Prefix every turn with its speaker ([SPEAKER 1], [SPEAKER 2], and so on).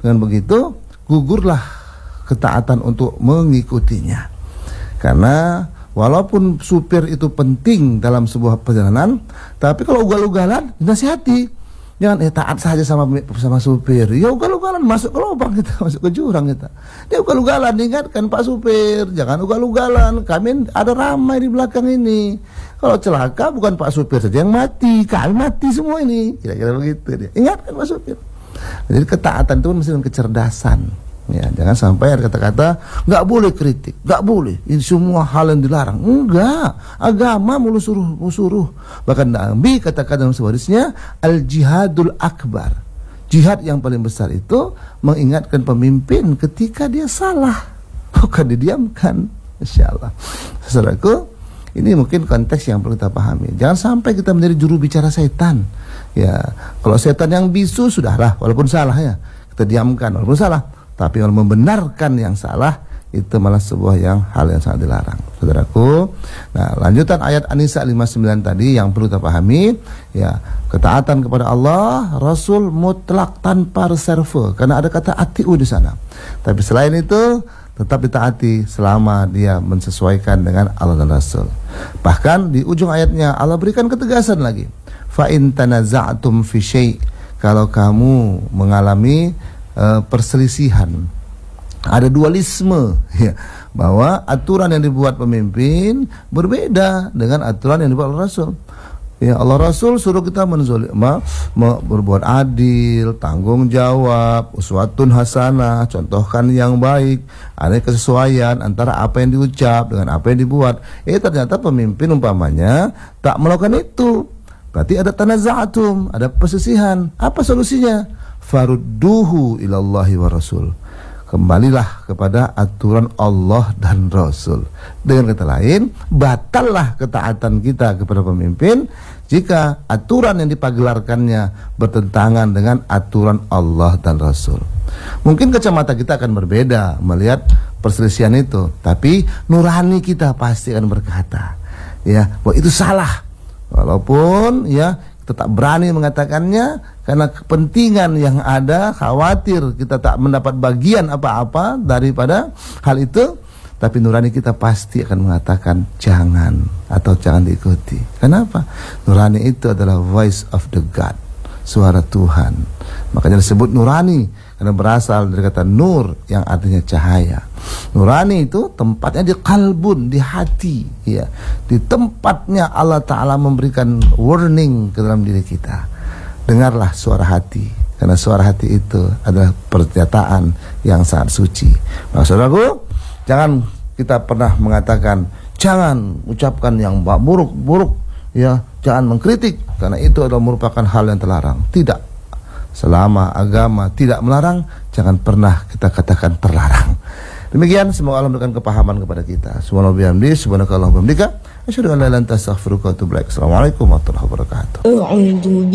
[SPEAKER 1] Dengan begitu gugurlah ketaatan untuk mengikutinya. Karena walaupun supir itu penting dalam sebuah perjalanan, tapi kalau ugal-ugalan dinasihati. Jangan taat saja sama supir. Ya ugal-ugalan masuk ke lubang kita, masuk ke jurang kita. Dia ugal-ugalan, ingatkan Pak supir, jangan ugal-ugalan. Kami ada ramai di belakang ini. Kalau celaka bukan Pak supir saja yang mati, kami mati semua ini. Kira-kira begitu dia. Ingatkan Pak supir. Jadi ketaatan itu mesti dengan kecerdasan. Ya, jangan sampai ada kata-kata nggak boleh kritik, nggak boleh. Ini semua hal yang dilarang. Enggak, agama mulu suruh. Bahkan Nabi katakan dalam sebuah hadisnya, al-jihadul akbar. Jihad yang paling besar itu mengingatkan pemimpin ketika dia salah, bukan didiamkan. Insyaallah. Saudaraku, ini mungkin konteks yang perlu kita pahami. Jangan sampai kita menjadi juru bicara setan. Ya, kalau setan yang bisu sudahlah, walaupun salah ya kita diamkan, walaupun salah. Tapi kalau membenarkan yang salah, itu malah sebuah hal yang sangat dilarang, saudaraku. Nah, lanjutan ayat An-Nisa 59 tadi yang perlu kita pahami, ya, ketaatan kepada Allah, Rasul mutlak tanpa reserve, karena ada kata atiu di sana. Tapi selain itu, tetap ditaati selama dia mensesuaikan dengan Allah dan Rasul. Bahkan di ujung ayatnya Allah berikan ketegasan lagi. Fa in tanaza'tum fi syai', kalau kamu mengalami perselisihan, ada dualisme, ya, bahwa aturan yang dibuat pemimpin berbeda dengan aturan yang dibuat oleh Rasul. Ya, Allah Rasul suruh kita berbuat adil, tanggung jawab, uswatun hasanah, contohkan yang baik, ada kesesuaian antara apa yang diucap dengan apa yang dibuat. Ternyata pemimpin umpamanya tak melakukan itu, berarti ada tanaza'atum, ada perselisihan. Apa solusinya? Farudduhu ilallahi wa rasul, kembalilah kepada aturan Allah dan Rasul. Dengan kata lain, batallah ketaatan kita kepada pemimpin jika aturan yang dipagelarkannya bertentangan dengan aturan Allah dan Rasul. Mungkin kacamata kita akan berbeda melihat perselisihan itu, tapi nurani kita pasti akan berkata, ya, bahwa itu salah. Walaupun ya tetap berani mengatakannya karena kepentingan yang ada, khawatir kita tak mendapat bagian apa-apa daripada hal itu, tapi nurani kita pasti akan mengatakan jangan atau jangan diikuti. Kenapa? Nurani itu adalah voice of the God, suara Tuhan. Makanya disebut nurani karena berasal dari kata nur yang artinya cahaya. Nurani itu tempatnya di kalbun, di hati, ya. Di tempatnya Allah Ta'ala memberikan warning ke dalam diri kita. Dengarlah suara hati, karena suara hati itu adalah pernyataan yang sangat suci. Maksudku, jangan kita pernah mengatakan jangan ucapkan yang buruk-buruk, ya, jangan mengkritik, karena itu adalah merupakan hal yang terlarang. Tidak. Selama agama tidak melarang, jangan pernah kita katakan terlarang. Demikian, semoga Allah memberikan kepahaman kepada kita. Subhanakallahumma wa bihamdika, asyhadu an la ilaha illa anta astaghfiruka wa atubu ilaik. Assalamualaikum warahmatullahi wabarakatuh.